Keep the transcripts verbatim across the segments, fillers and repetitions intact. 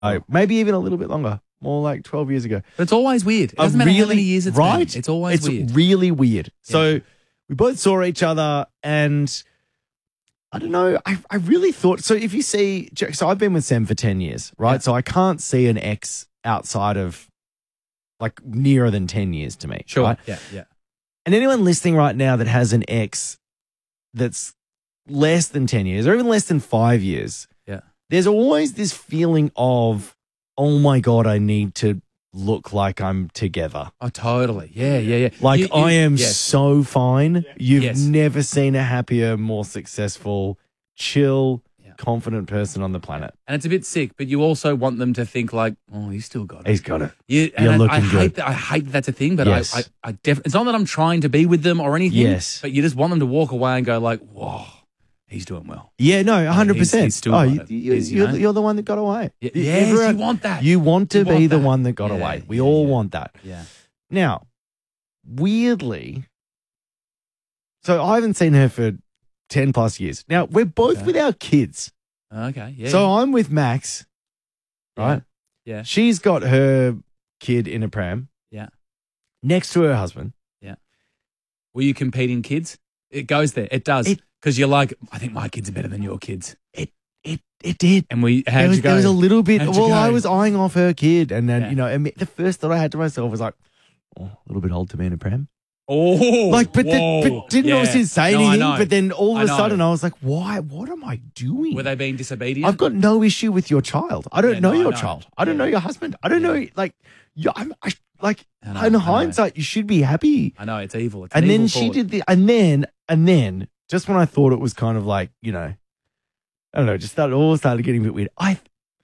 Like, maybe even a little bit longer, more like twelve years ago. But it's always weird. It doesn't A matter how really- many years it's right? been. It's always it's weird. really weird. So Yeah. we both saw each other and I don't know, I, I really thought, so if you see, so I've been with Sam for ten years, right? Yeah. So I can't see an ex outside of like nearer than ten years to me. Sure. Right? Yeah, yeah. And anyone listening right now that has an ex that's less than ten years or even less than five years, Yeah. there's always this feeling of, oh my God, I need to look like I'm together. Oh, totally. Yeah, yeah, yeah. Like You- you- I am yes. so fine. You've Yes. never seen a happier, more successful, chill, Yeah. confident person on the planet. And it's a bit sick, but you also want them to think like, oh, he's still got it. He's got it. You, and You're I, looking I hate good. that. I hate that that's a thing, but Yes. I, I, I def- it's not that I'm trying to be with them or anything. Yes. But you just want them to walk away and go like, whoa, he's doing well. Yeah, no, one hundred he's- percent. he's still oh, got you, it. you, He's, you you're, know. you're the one that got away. Y- You- yes, everyone- you want that. You want to You be want the that. one that got Yeah, away. We yeah, all yeah. want that. Yeah. Now, weirdly, so I haven't seen her for ten plus years. Now, we're both Okay. with our kids. Okay. Yeah. So I'm with Max, yeah. right? Yeah. She's got her kid in a pram Yeah. next to her husband. Were you competing kids? It goes there. It does. It- Because you're like, I think my kids are better than your kids. It it it did. And we, how'd There was, you go? there was a little bit. How'd you Well, I go? was eyeing off her kid, and then Yeah. you know, and the first thought I had to myself was like, "Oh, a little bit old to be in a pram." Oh, Like, but, the, whoa. but didn't Yeah. obviously say No, I anything. know. But then all I of a know. sudden, I was like, "Why? What am I doing?" Were they being disobedient? I've got no issue with your child. I don't Yeah, know no, I your know. child. I don't Yeah. know your husband. I don't Yeah. know like. You, I'm I, like I know, in I know. hindsight, you should be happy. I know, it's evil. It's And an then evil she thought. did the, and then and then just when I thought it was kind of like, you know, I don't know, just started all started getting a bit weird. I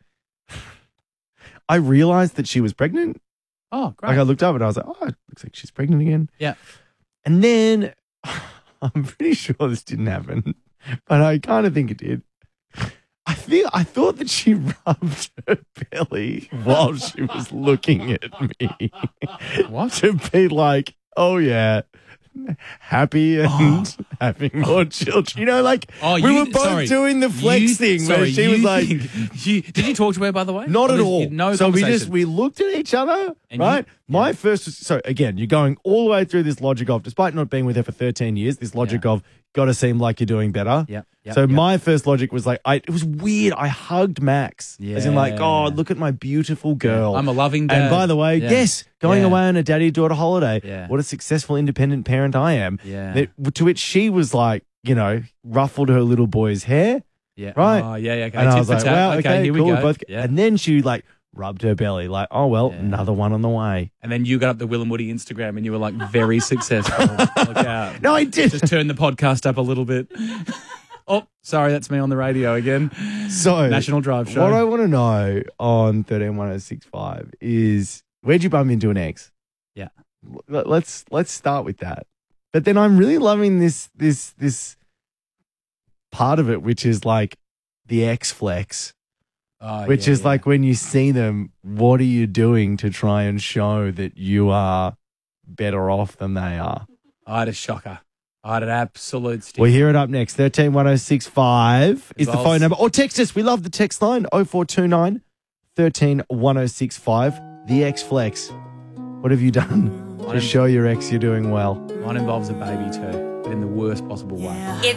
I realized that she was pregnant. Oh, great. Like I looked up and I was like, oh, it looks like she's pregnant again. Yeah. And then I'm pretty sure this didn't happen, but I kind of think it did. I think I thought that she rubbed her belly while she was looking at me. What? To be like, oh yeah, happy and having more children. You know, like Oh, we you- were both sorry. doing the flex You- thing sorry, where she you was like, think- you, did you talk to her, by the way? not Or at did all. you- No so we just conversation? we looked at each other, And you- right? My yeah. first, so again, you're going all the way through this logic of, despite not being with her for thirteen years, this logic Yeah. of got to seem like you're doing better. Yep, yep, so yep. my first logic was like, I it was weird. I hugged Max, as in like, Yeah. oh, look at my beautiful girl. I'm a loving dad. And by the way, Yeah. yes, going Yeah. away on a daddy-daughter holiday. Yeah. What a successful independent parent I am. Yeah. That, to which she was like, you know, ruffled her little boy's hair. Yeah. Right. Oh, yeah, yeah. Okay. And I Tit was for like, tat. well, okay, okay, here cool. we we go. both, Yeah. And then she like rubbed her belly, like, oh, well, Yeah. another one on the way. And then you got up the Will and Woody Instagram and you were like very successful. Look out. No, I did. Just turn the podcast up a little bit. Oh, sorry, that's me on the radio again. So, National Drive Show. what I want to know on thirteen one oh six five is where'd you bump into an ex? Yeah. L- Let's let's start with that. But then I'm really loving this this this part of it, which is like the ex flex, Oh, which yeah, is yeah. like when you see them, what are you doing to try and show that you are better off than they are? I had a shocker. I had an absolute stick. We'll hear it up next. thirteen one oh six five is the Results. phone number. Or text us. We love the text line. oh four two nine, one three one oh six five. The X Flex. What have you done to Mine- show your ex you're doing well? Mine involves a baby too, but in the worst possible way.